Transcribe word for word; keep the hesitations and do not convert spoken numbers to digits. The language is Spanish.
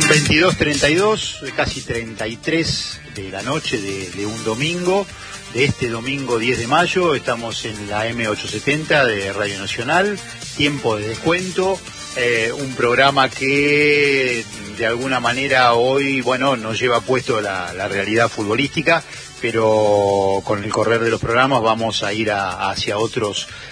veintidós treinta y dos, casi treinta y tres de la noche de, de un domingo, de este domingo diez de mayo, estamos en la eme ochocientos setenta de Radio Nacional, tiempo de descuento, eh, un programa que de alguna manera hoy, bueno, nos lleva puesto la, la realidad futbolística, pero con el correr de los programas vamos a ir a, hacia otros